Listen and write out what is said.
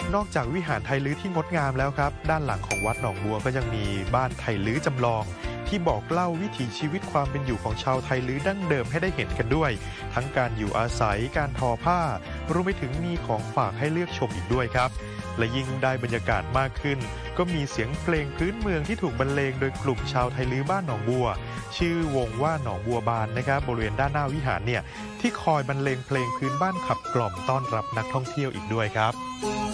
นอกจากวิหารไทลื้อที่งดงามแล้วครับด้านหลังของวัดหนองบัวก็ยังมีบ้านไทลื้อจำลองที่บอกเล่าวิถีชีวิตความเป็นอยู่ของชาวไทลื้อดั้งเดิมให้ได้เห็นกันด้วยทั้งการอยู่อาศัยการทอผ้ารวมไปถึงมีของฝากให้เลือกชมอีกด้วยครับและยิ่งได้บรรยากาศมากขึ้นก็มีเสียงเพลงพื้นเมืองที่ถูกบรรเลงโดยกลุ่มชาวไทลื้อบ้านหนองบัวชื่อวงว่าหนองบัวบานนะครับบริเวณด้านหน้าวิหารเนี่ยที่คอยบรรเลงเพลงพื้นบ้านขับกล่อมต้อนรับนักท่องเที่ยวอีกด้วยครับ